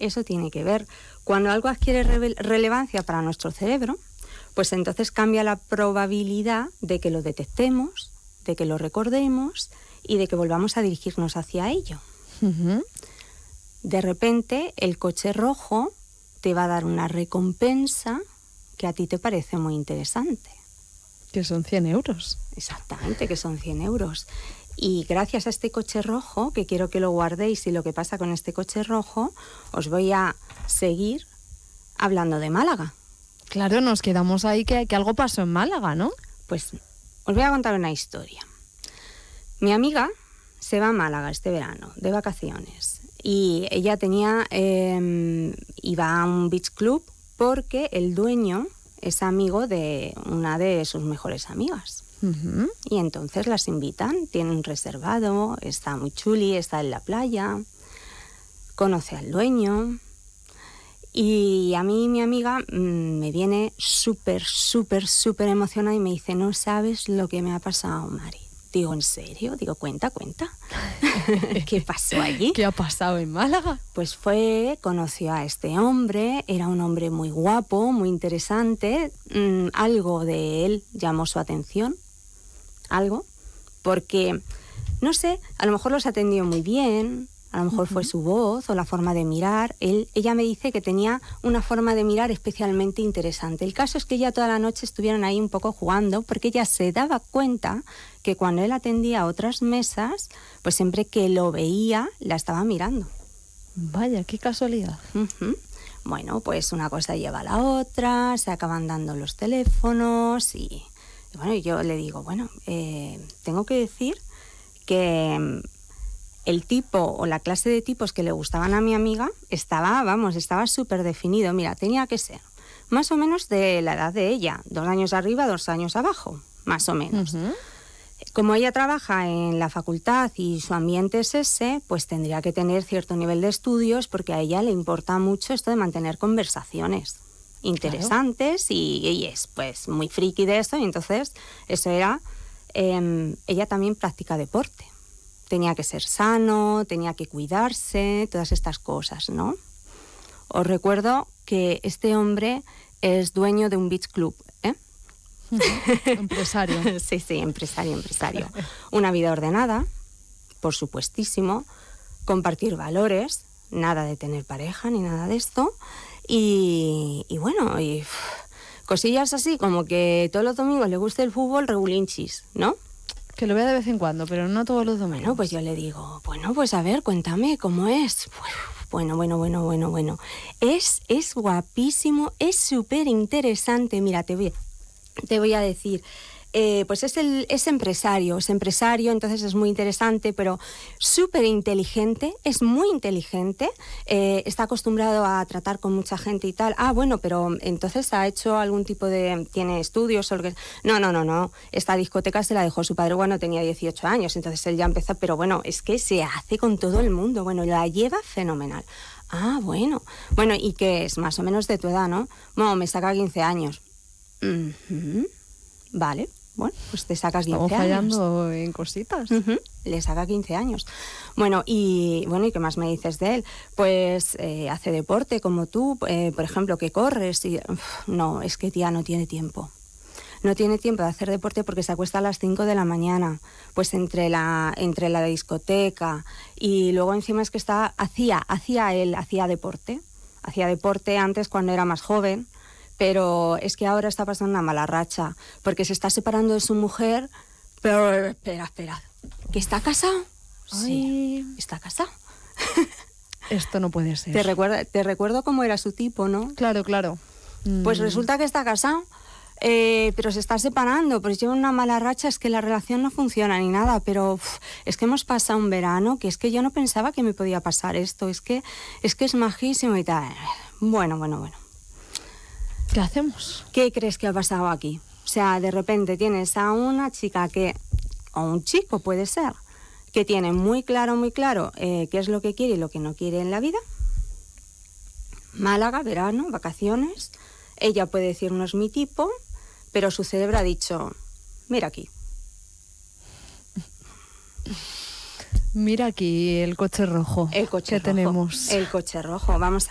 eso tiene que ver. Cuando algo adquiere relevancia para nuestro cerebro, pues entonces cambia la probabilidad de que lo detectemos, de que lo recordemos y de que volvamos a dirigirnos hacia ello. Uh-huh. De repente, el coche rojo te va a dar una recompensa que a ti te parece muy interesante. Que son 100 euros. Exactamente, que son 100 euros. Y gracias a este coche rojo, que quiero que lo guardéis, y lo que pasa con este coche rojo, os voy a seguir hablando de Málaga. Claro, nos quedamos ahí que algo pasó en Málaga, ¿no? Pues os voy a contar una historia. Mi amiga se va a Málaga este verano, de vacaciones. Y ella iba a un beach club porque el dueño es amigo de una de sus mejores amigas. Uh-huh. Y entonces las invitan, tienen un reservado, está muy chuli, está en la playa, conoce al dueño. Y a mí mi amiga me viene súper emocionada y me dice: no sabes lo que me ha pasado, Mari. Digo, ¿en serio? Digo, cuenta. ¿Qué pasó allí? ¿Qué ha pasado en Málaga? Pues conoció a este hombre, era un hombre muy guapo, muy interesante. Algo de él llamó su atención, algo, porque, no sé, a lo mejor los atendió muy bien, a lo mejor fue su voz o la forma de mirar. Ella me dice que tenía una forma de mirar especialmente interesante. El caso es que ya toda la noche estuvieron ahí un poco jugando, porque ella se daba cuenta que cuando él atendía a otras mesas, pues siempre que lo veía, la estaba mirando. Vaya, qué casualidad. Uh-huh. Bueno, pues una cosa lleva a la otra, se acaban dando los teléfonos y bueno, yo le digo, bueno, tengo que decir que el tipo o la clase de tipos que le gustaban a mi amiga estaba súper definido. Mira, tenía que ser más o menos de la edad de ella, 2 años arriba, 2 años abajo, más o menos. Uh-huh. Como ella trabaja en la facultad y su ambiente es ese, pues tendría que tener cierto nivel de estudios, porque a ella le importa mucho esto de mantener conversaciones interesantes. Claro. Y es pues muy friki de eso, y entonces eso era... ella también practica deporte. Tenía que ser sano, tenía que cuidarse, todas estas cosas, ¿no? Os recuerdo que este hombre es dueño de un beach club, ¿eh? Empresario. Sí, empresario. Una vida ordenada, por supuestísimo, compartir valores, nada de tener pareja ni nada de esto, y bueno, cosillas así como que todos los domingos le guste el fútbol regulinchis, ¿no? Que lo vea de vez en cuando, pero no todos los domingos. Bueno, pues yo le digo, bueno, pues a ver, cuéntame cómo es. Bueno. Es guapísimo, es súper interesante. Mira, te voy a decir, pues es empresario, entonces es muy interesante, pero súper inteligente, es muy inteligente, está acostumbrado a tratar con mucha gente y tal. Ah, bueno, pero entonces ha hecho algún tipo de... ¿Tiene estudios o lo que...? No. Esta discoteca se la dejó su padre cuando tenía 18 años, entonces él ya empezó, pero bueno, es que se hace con todo el mundo, bueno, la lleva fenomenal. Ah, bueno, ¿y qué es? Más o menos de tu edad, ¿no? Bueno, me saca 15 años. Uh-huh. Vale, bueno, pues te saca 15 años. Estamos fallando en cositas. Uh-huh. Le saca 15 años. Bueno, ¿y qué más me dices de él? Pues hace deporte como tú, por ejemplo, que corres. No, es que tía, no tiene tiempo. No tiene tiempo de hacer deporte porque se acuesta a las 5 de la mañana. Pues entre la discoteca y luego encima es que hacía deporte. Hacía deporte antes cuando era más joven. Pero es que ahora está pasando una mala racha, porque se está separando de su mujer. Pero espera, ¿que está casado? Ay. Sí, está casado. Esto no puede ser. Te recuerdo cómo era su tipo, ¿no? Claro. Pues resulta que está casado, pero se está separando, pues lleva una mala racha, es que la relación no funciona ni nada, pero es que hemos pasado un verano que es que yo no pensaba que me podía pasar esto, es que es majísimo y tal. Bueno. ¿Qué hacemos? ¿Qué crees que ha pasado aquí? O sea, de repente tienes a una chica o un chico puede ser, que tiene muy claro qué es lo que quiere y lo que no quiere en la vida. Málaga, verano, vacaciones. Ella puede decir, no es mi tipo, pero su cerebro ha dicho, mira aquí. Mira aquí el coche rojo. El coche que rojo. tenemos. El coche rojo, vamos a